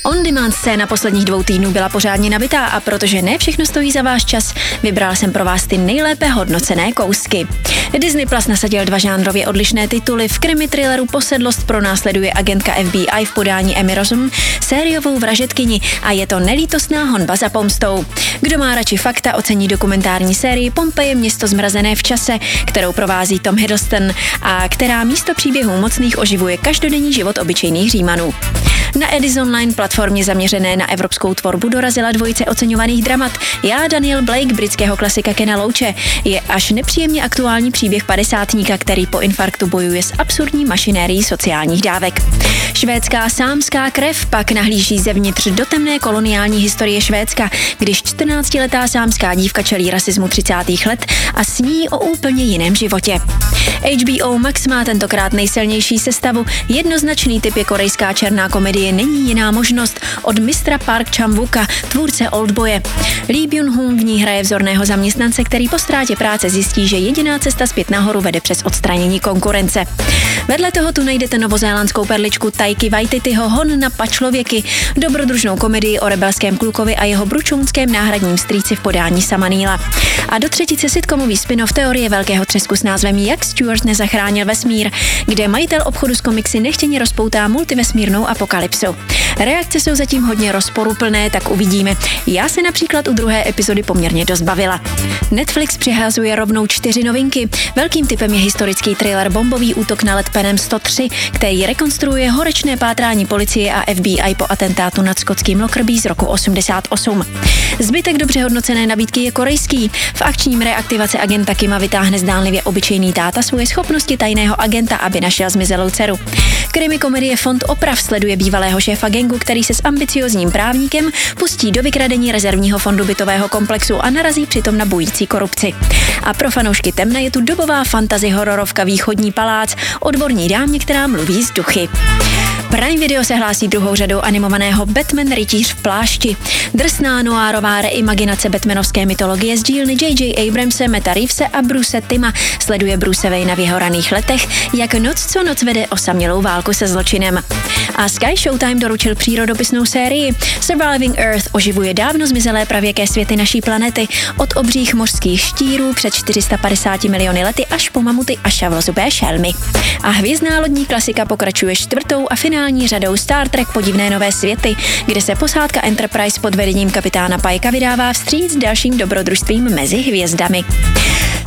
On-demand scéna posledních 2 týdnů byla pořádně nabitá a protože ne všechno stojí za váš čas, vybral jsem pro vás ty nejlépe hodnocené kousky. Disney Plus nasadil 2 žánrově odlišné tituly. V krimi thrilleru Posedlost pronásleduje agentka FBI v podání Amy Rossum sériovou vražedkyni a je to nelítostná honba za pomstou. Kdo má radši fakta, ocení dokumentární sérii Pompeje, město zmrazené v čase, kterou provází Tom Hiddleston a která místo příběhů mocných oživuje každodenní život obyčejných Římanů. Na Edison Online platformě zaměřené na evropskou tvorbu dorazila dvojice oceňovaných dramat. Já, Daniel Blake, britského klasika Kena Loache, je až nepříjemně aktuální příběh padesátníka, který po infarktu bojuje s absurdní mašinérií sociálních dávek. Švédská sámská krev pak nahlíží zevnitř do temné koloniální historie Švédska, když 14letá sámská dívka čelí rasismu 30. let a sní o úplně jiném životě. HBO Max má tentokrát nejsilnější sestavu. Jednoznačný typ je korejská černá komedie Není jiná možnost od mistra Park Chan-wooka, tvůrce Oldboye. Lee Byung-hun v ní hraje vzorného zaměstnance, který po ztrátě práce zjistí, že jediná cesta zpět nahoru vede přes odstranění konkurence. Vedle toho tu najdete novozélandskou perličku Taiki Waititiho Hon na pačlověky, dobrodružnou komedii o rebelském klukovi a jeho bručunském náhradním strýci v podání Sama Neila. A do třetice sitcomový spin-off Teorie velkého třesku s názvem Jak Stewart nezachránil vesmír, kde majitel obchodu s komiksy nechtěně rozpoutá multivesmírnou apokalypsu. Reakce jsou zatím hodně rozporuplné, tak uvidíme. Já se například u 2. epizody poměrně dost bavila. Netflix přihazuje rovnou 4 novinky. Velkým typem je historický thriller Bombový útok na let Penem 103, který rekonstruuje horečné pátrání policie a FBI po atentátu nad skotským Lockerbie z roku 88. Zbytek dobře hodnocené nabídky je korejský. V akčním reaktivace agenta Kima vytáhne zdánlivě obyčejný táta svoje schopnosti tajného agenta, aby našel zmizelou dceru. Krimi komedie Fond oprav sleduje bývalého šéfa gangu, který se s ambiciozním právníkem pustí do vykradení rezervního fondu bytového komplexu a narazí přitom na bující korupci. A pro fanoušky temna je tu dobová fantasy hororovka Východní palác, odborní dámě, která mluví s duchy. Prime Video se hlásí 2. řadou animovaného Batman rytíř v plášti. Drsná noárová reimaginace batmanovské mytologie z dílny J.J. Abramse, Meta Reevese a Bruce Tima sleduje Bruce Wayna v jeho raných letech, jak noc co noc vede osamělou válku se zločinem. A Sky Showtime doručil přírodopisnou sérii. Surviving Earth oživuje dávno zmizelé pravěké světy naší planety, od obřích mořských štírů před 450 miliony lety až po mamuty a šavlozubé šelmy. A hvězdná lodní klasika pokračuje 4. a finální řadou Star Trek Podivné nové světy, kde se posádka Enterprise pod vedením kapitána Pikea vydává vstříc dalším dobrodružstvím mezi hvězdami.